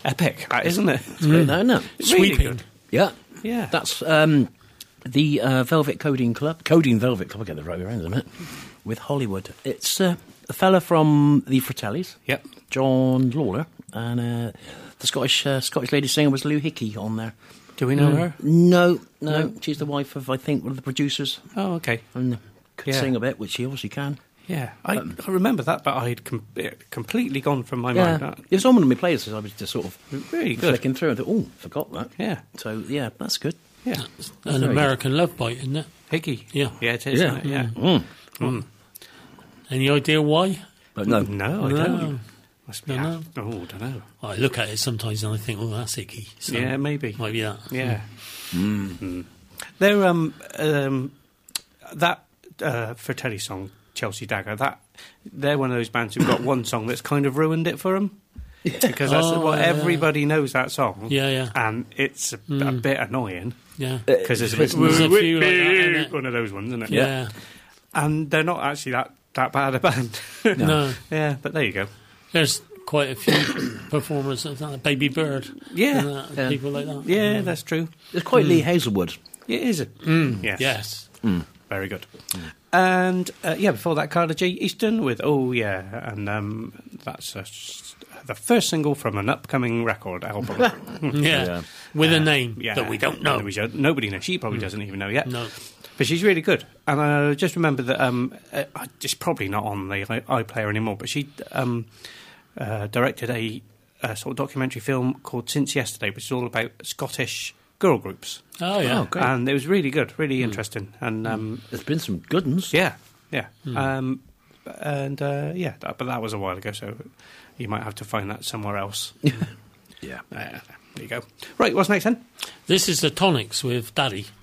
epic, isn't it? It's great, isn't it? It's really Sweeping. good. Yeah. Yeah. That's the Velvet Codeine Club. Codeine Velvet Club, I'll get the right around in a minute. With Hollywood. It's a fella from the Fratellis. Yep. John Lawler. And the Scottish lady singer was Lou Hickey on there. Do we know her? No. She's the wife of, I think, one of the producers. Oh, okay. And could sing a bit, which she obviously can. Yeah, I remember that, but I'd completely gone from my mind. It was on one of my playlists. I was just sort of Really good. flicking through and thought, oh, forgot that. Yeah. So, yeah, that's good. Yeah. An American Love Bite, isn't it? Hickey. Yeah. Yeah, it is. Yeah. Isn't it? Yeah. Mm. Any idea why? But no. No, I No. don't. Must be. Dunno. Oh, I don't know. I look at it sometimes and I think, oh, that's icky. So Yeah, maybe. Might be that. Yeah. They're that Fratelli song, Chelsea Dagger. They're one of those bands who've got one song that's kind of ruined it for them. Because that's everybody knows that song. Yeah. And it's a bit annoying. Yeah. Because there's a bit There's a few like that, isn't it? one of those ones, isn't it? Yeah. And they're not actually that bad a band. No. Yeah, but there you go. There's quite a few performers of that. Baby Bird. Yeah. And that, Yeah. people like that. Yeah, that's true. It's quite Lee Hazelwood. It is. Yes. Yes. Very good. And, before that, Carla G. Easton with Oh Yeah, and that's the first single from an upcoming record album. Yeah. With a name Yeah. that we don't know. Nobody knows. She probably doesn't even know yet. No. But she's really good. And I just remember that it's probably not on the iPlayer anymore, but she directed a sort of documentary film called Since Yesterday, which is all about Scottish girl groups. Oh, yeah. Oh, great. And it was really good, really interesting. And There's been some good ones. yeah. But that was a while ago, so you might have to find that somewhere else. Yeah. There you go. Right, what's next then? This is the Tonics with Daddy.